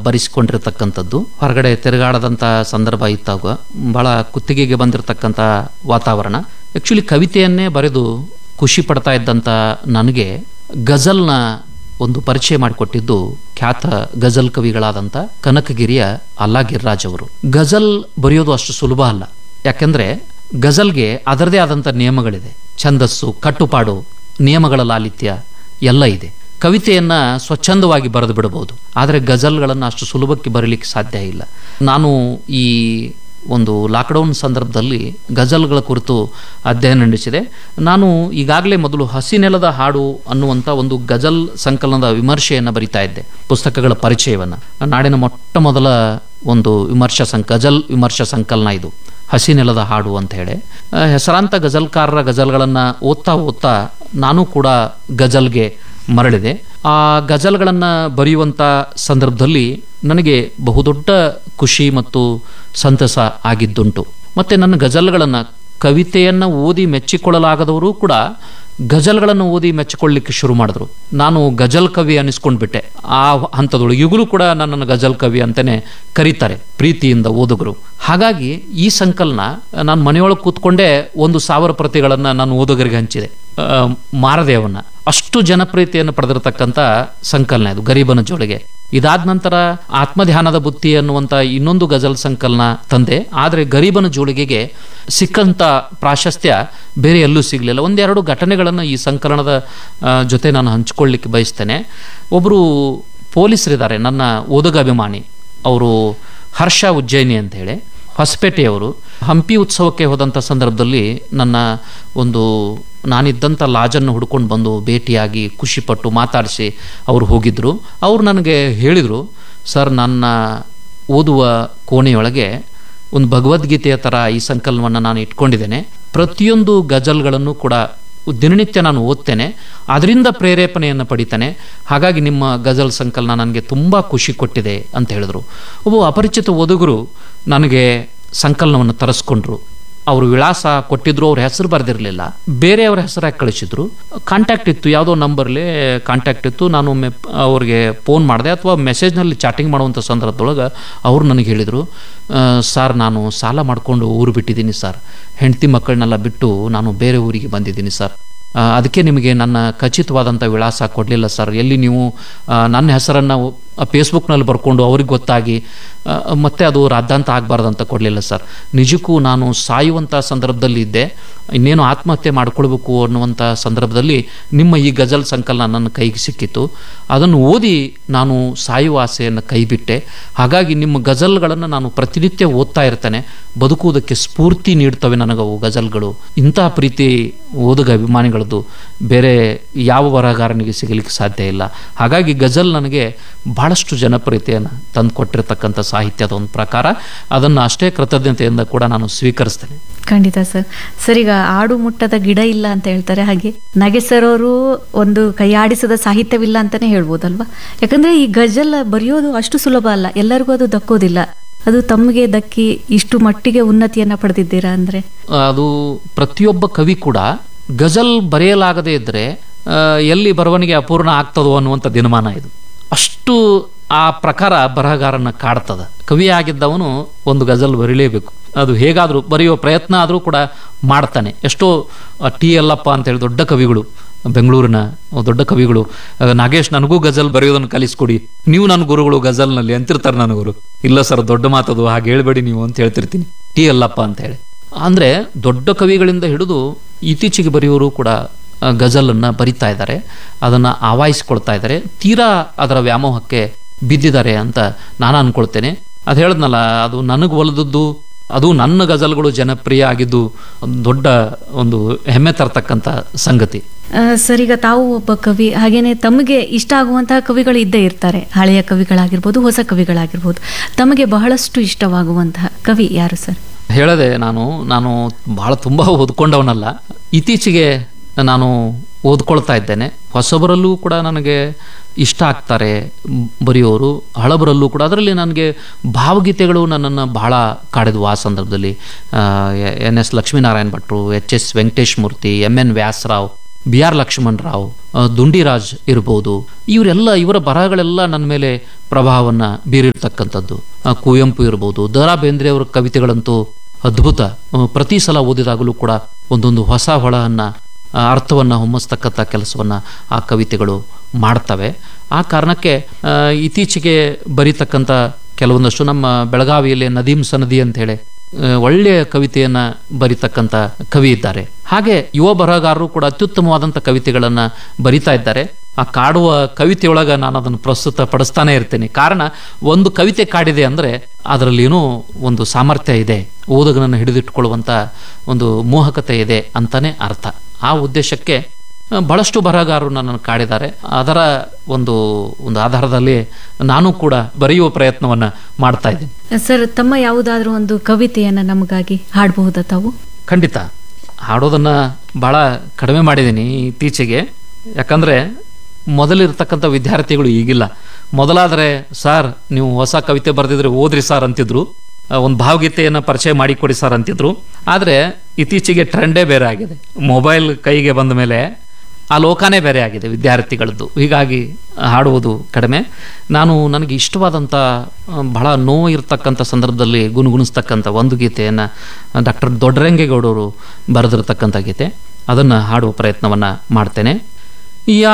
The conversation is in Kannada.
ಬರೆಸಿಕೊಂಡಿರ್ತಕ್ಕಂಥದ್ದು. ಹೊರಗಡೆ ತಿರುಗಾಡದಂಥ ಸಂದರ್ಭ ಇದ್ದಾಗ ಭಾಳ ಕುತ್ತಿಗೆಗೆ ಬಂದಿರತಕ್ಕಂಥ ವಾತಾವರಣ. ಆ್ಯಕ್ಚುಲಿ ಕವಿತೆಯನ್ನೇ ಬರೆದು ಖುಷಿ ಪಡ್ತಾ ಇದ್ದಂಥ ನನಗೆ ಗಜಲ್ನ ಒಂದು ಪರಿಚಯ ಮಾಡಿಕೊಟ್ಟಿದ್ದು ಖ್ಯಾತ ಗಜಲ್ ಕವಿಗಳಾದಂಥ ಕನಕಗಿರಿಯ ಅಲ್ಲಾ ಗಿರ್ರಾಜ್ ಅವರು. ಗಜಲ್ ಬರೆಯೋದು ಅಷ್ಟು ಸುಲಭ ಅಲ್ಲ. ಯಾಕೆಂದರೆ ಗಜಲ್ಗೆ ಅದರದೇ ಆದಂಥ ನಿಯಮಗಳಿದೆ. ಛಂದಸ್ಸು, ಕಟ್ಟುಪಾಡು, ನಿಯಮಗಳ ಲಾಲಿತ್ಯ ಎಲ್ಲ ಇದೆ. ಕವಿತೆಯನ್ನು ಸ್ವಚ್ಛಂದವಾಗಿ ಬರೆದು ಬಿಡಬಹುದು, ಆದರೆ ಗಜಲ್ಗಳನ್ನು ಅಷ್ಟು ಸುಲಭಕ್ಕೆ ಬರೀಲಿಕ್ಕೆ ಸಾಧ್ಯ ಇಲ್ಲ. ನಾನು ಈ ಒಂದು ಲಾಕ್ಡೌನ್ ಸಂದರ್ಭದಲ್ಲಿ ಗಜಲ್ಗಳ ಕುರಿತು ಅಧ್ಯಯನ ನಡೆಸಿದೆ. ನಾನು ಈಗಾಗಲೇ ಮೊದಲು ಹಸಿ ನೆಲದ ಹಾಡು ಅನ್ನುವಂಥ ಒಂದು ಗಜಲ್ ಸಂಕಲನದ ವಿಮರ್ಶೆಯನ್ನು ಬರಿತಾ ಇದ್ದೆ, ಪುಸ್ತಕಗಳ ಪರಿಚಯವನ್ನು. ನಾಡಿನ ಮೊಟ್ಟ ಮೊದಲ ಒಂದು ಗಜಲ್ ವಿಮರ್ಶಾ ಸಂಕಲನ ಇದು, ಹಸಿ ನೆಲದ ಹಾಡು ಅಂತ ಹೇಳಿ. ಹೆಸರಾಂತ ಗಜಲ್ಕಾರರ ಗಜಲ್ಗಳನ್ನು ಓದ್ತಾ ನಾನು ಕೂಡ ಗಜಲ್ಗೆ ಮರಳಿದೆ. ಆ ಗಜಲ್ಗಳನ್ನು ಬರೆಯುವಂಥ ಸಂದರ್ಭದಲ್ಲಿ ನನಗೆ ಬಹುದೊಡ್ಡ ಖುಷಿ ಮತ್ತು ಸಂತಸ ಆಗಿದ್ದುಂಟು. ಮತ್ತು ನನ್ನ ಗಜಲ್ಗಳನ್ನು, ಕವಿತೆಯನ್ನು ಓದಿ ಮೆಚ್ಚಿಕೊಳ್ಳಲಾಗದವರು ಕೂಡ ಗಜಲ್ಗಳನ್ನು ಓದಿ ಮೆಚ್ಚಿಕೊಳ್ಳಲಿಕ್ಕೆ ಶುರು ಮಾಡಿದ್ರು. ನಾನು ಗಜಲ್ ಕವಿ ಅನ್ನಿಸ್ಕೊಂಡ್ಬಿಟ್ಟೆ ಆ ಹಂತದೊಳಗೆ. ಈಗಲೂ ಕೂಡ ನನ್ನನ್ನು ಗಜಲ್ ಕವಿ ಅಂತಲೇ ಕರೀತಾರೆ ಪ್ರೀತಿಯಿಂದ ಓದುಗರು. ಹಾಗಾಗಿ ಈ ಸಂಕಲನ ನಾನು ಮನೆಯೊಳಗೆ ಕೂತ್ಕೊಂಡೇ 1,000 ಪ್ರತಿಗಳನ್ನು ನಾನು ಓದುಗರಿಗೆ ಹಂಚಿದೆ, ಮಾರದೆ ಅವನ್ನ. ಅಷ್ಟು ಜನಪ್ರಿಯತೆಯನ್ನು ಪಡೆದಿರತಕ್ಕಂಥ ಸಂಕಲನ ಇದು, ಗರೀಬನ ಜೋಳಿಗೆ. ಇದಾದ ನಂತರ ಆತ್ಮಧ್ಯಾನದ ಬುತ್ತಿ ಅನ್ನುವಂಥ ಇನ್ನೊಂದು ಗಜಲ್ ಸಂಕಲನ ತಂದೆ. ಆದರೆ ಗರೀಬನ ಜೋಳಿಗೆಗೆ ಸಿಕ್ಕಂಥ ಪ್ರಾಶಸ್ತ್ಯ ಬೇರೆ ಎಲ್ಲೂ ಸಿಗಲಿಲ್ಲ. 1-2 ಘಟನೆಗಳನ್ನು ಈ ಸಂಕಲನದ ಜೊತೆ ನಾನು ಹಂಚಿಕೊಳ್ಳಿಕ್ಕೆ ಬಯಸ್ತೇನೆ. ಒಬ್ಬರು ಪೊಲೀಸರಿದ್ದಾರೆ, ನನ್ನ ಓದುಗ ಅಭಿಮಾನಿ. ಅವರು ಹರ್ಷ ಉಜ್ಜಯಿನಿ ಅಂತ ಹೇಳಿ, ಹೊಸಪೇಟೆಯವರು. ಹಂಪಿ ಉತ್ಸವಕ್ಕೆ ಹೋದಂಥ ಸಂದರ್ಭದಲ್ಲಿ ನಾನಿದ್ದಂಥ ಲಾಜನ್ನು ಹುಡ್ಕೊಂಡು ಬಂದು ಭೇಟಿಯಾಗಿ ಖುಷಿಪಟ್ಟು ಮಾತಾಡಿಸಿ ಅವರು ಹೋಗಿದ್ದರು. ಅವರು ನನಗೆ ಹೇಳಿದರು, ಸರ್, ನನ್ನ ಓದುವ ಕೋಣೆಯೊಳಗೆ ಒಂದು ಭಗವದ್ಗೀತೆಯ ಥರ ಈ ಸಂಕಲನವನ್ನು ನಾನು ಇಟ್ಕೊಂಡಿದ್ದೇನೆ. ಪ್ರತಿಯೊಂದು ಗಜಲ್ಗಳನ್ನು ಕೂಡ ದಿನನಿತ್ಯ ನಾನು ಓದ್ತೇನೆ, ಅದರಿಂದ ಪ್ರೇರೇಪಣೆಯನ್ನು ಪಡಿತೇನೆ. ಹಾಗಾಗಿ ನಿಮ್ಮ ಗಜಲ್ ಸಂಕಲನ ನನಗೆ ತುಂಬ ಖುಷಿ ಕೊಟ್ಟಿದೆ ಅಂತ ಹೇಳಿದರು. ಒಬ್ಬ ಅಪರಿಚಿತ ಓದುಗರು ನನಗೆ ಸಂಕಲನವನ್ನು ತರಿಸ್ಕೊಂಡ್ರು. ಅವರು ವಿಳಾಸ ಕೊಟ್ಟಿದ್ರು, ಅವ್ರ ಹೆಸರು ಬರೆದಿರಲಿಲ್ಲ, ಬೇರೆಯವ್ರ ಹೆಸರಾಗಿ ಕಳಿಸಿದ್ರು. ಕಾಂಟ್ಯಾಕ್ಟ್ ಇತ್ತು, ಯಾವುದೋ ನಂಬರ್ಲಿ ಕಾಂಟ್ಯಾಕ್ಟ್ ಇತ್ತು. ನಾನು ಅವ್ರಿಗೆ ಫೋನ್ ಮಾಡಿದೆ ಅಥವಾ ಮೆಸೇಜ್ನಲ್ಲಿ ಚಾಟಿಂಗ್ ಮಾಡುವಂಥ ಸಂದರ್ಭದೊಳಗೆ ಅವರು ನನಗೆ ಹೇಳಿದರು, ಸರ್, ನಾನು ಸಾಲ ಮಾಡಿಕೊಂಡು ಊರು ಬಿಟ್ಟಿದ್ದೀನಿ ಸರ್, ಹೆಂಡತಿ ಮಕ್ಕಳನ್ನೆಲ್ಲ ಬಿಟ್ಟು ನಾನು ಬೇರೆ ಊರಿಗೆ ಬಂದಿದ್ದೀನಿ ಸರ್, ಅದಕ್ಕೆ ನಿಮಗೆ ನನ್ನ ಖಚಿತವಾದಂಥ ವಿಳಾಸ ಕೊಡಲಿಲ್ಲ ಸರ್. ಎಲ್ಲಿ ನೀವು ನನ್ನ ಹೆಸರನ್ನು ಫೇಸ್ಬುಕ್ನಲ್ಲಿ ಬರ್ಕೊಂಡು ಅವ್ರಿಗೆ ಗೊತ್ತಾಗಿ ಮತ್ತೆ ಅದು ರಾದ್ದಾಂತ ಆಗಬಾರ್ದಂತ ಕೊಡಲಿಲ್ಲ ಸರ್. ನಿಜಕ್ಕೂ ನಾನು ಸಾಯುವಂಥ ಸಂದರ್ಭದಲ್ಲಿ ಇದ್ದೆ, ಇನ್ನೇನು ಆತ್ಮಹತ್ಯೆ ಮಾಡ್ಕೊಳ್ಬೇಕು ಅನ್ನುವಂಥ ಸಂದರ್ಭದಲ್ಲಿ ನಿಮ್ಮ ಈ ಗಜಲ್ ಸಂಕಲನ ನನ್ನ ಕೈಗೆ ಸಿಕ್ಕಿತ್ತು. ಅದನ್ನು ಓದಿ ನಾನು ಸಾಯುವ ಆಸೆಯನ್ನು ಕೈಬಿಟ್ಟೆ. ಹಾಗಾಗಿ ನಿಮ್ಮ ಗಜಲ್ಗಳನ್ನು ನಾನು ಪ್ರತಿನಿತ್ಯ ಓದ್ತಾ ಇರ್ತೇನೆ, ಬದುಕುವುದಕ್ಕೆ ಸ್ಫೂರ್ತಿ ನೀಡ್ತವೆ ನನಗವು ಗಜಲ್ಗಳು. ಇಂತಹ ಪ್ರೀತಿ ಓದುಗ ಅಭಿಮಾನಿಗಳದ್ದು ಬೇರೆ ಯಾವ ಬರಹಗಾರನಿಗೆ ಸಿಗಲಿಕ್ಕೆ ಸಾಧ್ಯ ಇಲ್ಲ. ಹಾಗಾಗಿ ಗಜಲ್ ನನಗೆ ಬಹಳಷ್ಟು ಜನಪ್ರಿಯತೆಯನ್ನು ತಂದುಕೊಟ್ಟಿರ್ತಕ್ಕಂಥ ಸಾಹಿತ್ಯದ ಒಂದು ಪ್ರಕಾರ. ಅದನ್ನು ಅಷ್ಟೇ ಕೃತಜ್ಞತೆಯಿಂದ ಕೂಡ ನಾನು ಸ್ವೀಕರಿಸ್ತೇನೆ. ಖಂಡಿತ ಸರ್. ಸರ್, ಈಗ ಆಡು ಮುಟ್ಟದ ಗಿಡ ಇಲ್ಲ ಅಂತ ಹೇಳ್ತಾರೆ, ಹಾಗೆ ನಾಗೇಶ್ ಅವರು ಒಂದು ಕೈಯಾಡಿಸದ ಸಾಹಿತ್ಯವಿಲ್ಲ ಅಂತಾನೆ ಹೇಳ್ಬೋದಲ್ವಾ? ಯಾಕಂದ್ರೆ ಈ ಗಜಲ್ ಬರೆಯೋದು ಅಷ್ಟು ಸುಲಭ ಅಲ್ಲ, ಎಲ್ಲರಿಗೂ ಅದು ದಕ್ಕೋದಿಲ್ಲ. ಅದು ತಮಗೆ ದಕ್ಕಿ ಇಷ್ಟು ಮಟ್ಟಿಗೆ ಉನ್ನತಿಯನ್ನ ಪಡೆದಿದ್ದೀರಾ ಅಂದ್ರೆ ಅದು ಪ್ರತಿಯೊಬ್ಬ ಕವಿ ಕೂಡ ಗಜಲ್ ಬರೆಯಲಾಗದೇ ಇದ್ರೆ ಎಲ್ಲಿ ಬರವಣಿಗೆ ಅಪೂರ್ಣ ಆಗ್ತದೋ ಅನ್ನುವಂಥ ದಿನಮಾನ ಇದು. ಅಷ್ಟು ಆ ಪ್ರಕಾರ ಬರಹಗಾರನ ಕಾಡ್ತದ. ಕವಿ ಆಗಿದ್ದವನು ಒಂದು ಗಜಲ್ ಬರೀಲೇಬೇಕು. ಅದು ಹೇಗಾದರೂ ಬರೆಯುವ ಪ್ರಯತ್ನ ಆದರೂ ಕೂಡ ಮಾಡ್ತಾನೆ. ಎಷ್ಟೋ ಟಿ ಯಲ್ಲಪ್ಪ ಅಂತೇಳಿ ದೊಡ್ಡ ಕವಿಗಳು, ಬೆಂಗಳೂರಿನ ದೊಡ್ಡ ಕವಿಗಳು, ನಾಗೇಶ್, ನನಗೂ ಗಜಲ್ ಬರೆಯೋದನ್ನು ಕಲಿಸ್ಕೊಡಿ, ನೀವು ನನ್ನ ಗುರುಗಳು ಗಜಲ್ನಲ್ಲಿ ಅಂತಿರ್ತಾರೆ ನನಗವರು. ಇಲ್ಲ ಸರ್, ದೊಡ್ಡ ಮಾತದು, ಹಾಗೆ ಹೇಳ್ಬೇಡಿ ನೀವು ಅಂತ ಹೇಳ್ತಿರ್ತೀನಿ, ಟಿ ಯಲ್ಲಪ್ಪ ಅಂತ ಹೇಳಿ. ಅಂದರೆ ದೊಡ್ಡ ಕವಿಗಳಿಂದ ಹಿಡಿದು ಇತ್ತೀಚೆಗೆ ಬರೆಯೋರು ಕೂಡ ಗಜಲನ್ನು ಬರಿತಾ ಇದ್ದಾರೆ, ಅದನ್ನು ಆವಾಹಿಸ್ಕೊಳ್ತಾ ಇದ್ದಾರೆ, ತೀರಾ ಅದರ ವ್ಯಾಮೋಹಕ್ಕೆ ಬಿದ್ದಿದ್ದಾರೆ ಅಂತ ನಾನು ಅನ್ಕೊಳ್ತೇನೆ. ಅದು ಹೇಳಿದ್ನಲ್ಲ, ಅದು ನನಗೆ ಒಲಿದದ್ದು, ಅದು ನನ್ನ ಗಜಲ್ಗಳು ಜನಪ್ರಿಯ ಆಗಿದ್ದು ದೊಡ್ಡ ಒಂದು ಹೆಮ್ಮೆ ತರತಕ್ಕಂಥ ಸಂಗತಿ. ಸರ್, ಈಗ ತಾವು ಒಬ್ಬ ಕವಿ, ಹಾಗೇನೆ ತಮಗೆ ಇಷ್ಟ ಆಗುವಂತಹ ಕವಿಗಳು ಇದ್ದೇ ಇರ್ತಾರೆ. ಹಳೆಯ ಕವಿಗಳಾಗಿರ್ಬೋದು, ಹೊಸ ಕವಿಗಳಾಗಿರ್ಬೋದು. ತಮಗೆ ಬಹಳಷ್ಟು ಇಷ್ಟವಾಗುವಂತಹ ಕವಿ ಯಾರು ಸರ್? ಹೇಳದೆ, ನಾನು ಬಹಳ ತುಂಬ ಓದ್ಕೊಂಡವನಲ್ಲ. ಇತ್ತೀಚೆಗೆ ನಾನು ಓದ್ಕೊಳ್ತಾ ಇದ್ದೇನೆ. ಹೊಸಬರಲ್ಲೂ ಕೂಡ ನನಗೆ ಇಷ್ಟ ಆಗ್ತಾರೆ ಬರೆಯೋರು, ಹಳಬರಲ್ಲೂ ಕೂಡ. ಅದರಲ್ಲಿ ನನಗೆ ಭಾವಗೀತೆಗಳು ನನ್ನನ್ನು ಬಹಳ ಕಾಡಿದ್ವು. ಆ ಸಂದರ್ಭದಲ್ಲಿ NS ಲಕ್ಷ್ಮೀನಾರಾಯಣ ಭಟ್ರು, HS ವೆಂಕಟೇಶ್ ಮೂರ್ತಿ, MN Vyasarao, B R Lakshman Rao, Dundiraj ಇರ್ಬೋದು. ಇವರ ಬರಹಗಳೆಲ್ಲ ನನ್ನ ಮೇಲೆ ಪ್ರಭಾವವನ್ನು ಬೀರಿರ್ತಕ್ಕಂಥದ್ದು. ಕುವೆಂಪು ಇರ್ಬೋದು, ದ ರಾ ಬೇಂದ್ರೆ ಅವರ ಕವಿತೆಗಳಂತೂ ಅದ್ಭುತ. ಪ್ರತಿ ಸಲ ಓದಿದಾಗಲೂ ಕೂಡ ಒಂದೊಂದು ಹೊಸ ಹೊಳವನ್ನು, ಅರ್ಥವನ್ನು ಹೊಮ್ಮಿಸ್ತಕ್ಕಂಥ ಕೆಲಸವನ್ನು ಆ ಕವಿತೆಗಳು ಮಾಡ್ತವೆ. ಆ ಕಾರಣಕ್ಕೆ ಇತ್ತೀಚೆಗೆ ಬರೀತಕ್ಕಂಥ ಕೆಲವೊಂದಷ್ಟು ನಮ್ಮ ಬೆಳಗಾವಿಯಲ್ಲಿ ನದೀಂ ಸನದಿ ಅಂಥೇಳಿ ಒಳ್ಳೆಯ ಕವಿತೆಯನ್ನು ಬರೀತಕ್ಕಂಥ ಕವಿ ಇದ್ದಾರೆ. ಹಾಗೆ ಯುವ ಬರಹಗಾರರು ಕೂಡ ಅತ್ಯುತ್ತಮವಾದಂಥ ಕವಿತೆಗಳನ್ನು ಬರಿತಾ ಇದ್ದಾರೆ. ಆ ಕಾಡುವ ಕವಿತೆಯೊಳಗೆ ನಾನು ಅದನ್ನು ಪ್ರಸ್ತುತ ಪಡಿಸ್ತಾನೆ ಇರ್ತೇನೆ. ಕಾರಣ, ಒಂದು ಕವಿತೆ ಕಾಡಿದೆ ಅಂದರೆ ಅದರಲ್ಲಿ ಏನೋ ಒಂದು ಸಾಮರ್ಥ್ಯ ಇದೆ, ಓದುಗನನ್ನು ಹಿಡಿದಿಟ್ಟುಕೊಳ್ಳುವಂಥ ಒಂದು ಮೋಹಕತೆ ಇದೆ ಅಂತಾನೆ ಅರ್ಥ. ಆ ಉದ್ದೇಶಕ್ಕೆ ಬಹಳಷ್ಟು ಬರಹಗಾರರು ನನ್ನನ್ನು ಕಾಡಿದ್ದಾರೆ. ಅದರ ಒಂದು ಆಧಾರದಲ್ಲಿ ನಾನು ಕೂಡ ಬರೆಯುವ ಪ್ರಯತ್ನವನ್ನು ಮಾಡ್ತಾ ಇದ್ದೀನಿ. ಸರ್, ತಮ್ಮ ಯಾವುದಾದ್ರೂ ಒಂದು ಕವಿತೆಯನ್ನು ನಮಗಾಗಿ ಹಾಡಬಹುದಾ ತಾವು? ಖಂಡಿತ. ಹಾಡೋದನ್ನು ಭಾಳ ಕಡಿಮೆ ಮಾಡಿದ್ದೀನಿ ಇತ್ತೀಚೆಗೆ. ಯಾಕಂದರೆ ಮೊದಲಿರ್ತಕ್ಕಂಥ ವಿದ್ಯಾರ್ಥಿಗಳು ಈಗಿಲ್ಲ. ಮೊದಲಾದರೆ ಸರ್ ನೀವು ಹೊಸ ಕವಿತೆ ಬರೆದಿದ್ರೆ ಓದ್ರಿ ಸರ್ ಅಂತಿದ್ರು, ಒಂದು ಭಾವಗೀತೆಯನ್ನು ಪರಿಚಯ ಮಾಡಿಕೊಡಿ ಸರ್ ಅಂತಿದ್ರು. ಆದರೆ ಇತ್ತೀಚೆಗೆ ಟ್ರೆಂಡೇ ಬೇರೆ ಆಗಿದೆ. ಮೊಬೈಲ್ ಕೈಗೆ ಬಂದ ಮೇಲೆ ಆ ಲೋಕನೇ ಬೇರೆ ಆಗಿದೆ ವಿದ್ಯಾರ್ಥಿಗಳದ್ದು. ಹೀಗಾಗಿ ಹಾಡುವುದು ಕಡಿಮೆ. ನನಗೆ ಇಷ್ಟವಾದಂಥ ಬಹಳ ನೋವು ಇರ್ತಕ್ಕಂಥ ಸಂದರ್ಭದಲ್ಲಿ ಗುಣಗುಣಿಸ್ತಕ್ಕಂಥ ಒಂದು ಗೀತೆಯನ್ನು ಡಾಕ್ಟರ್ ದೊಡ್ಡರಂಗೇಗೌಡರು ಬರೆದಿರ್ತಕ್ಕಂಥ ಗೀತೆ, ಅದನ್ನು ಹಾಡುವ ಪ್ರಯತ್ನವನ್ನು ಮಾಡ್ತೇನೆ.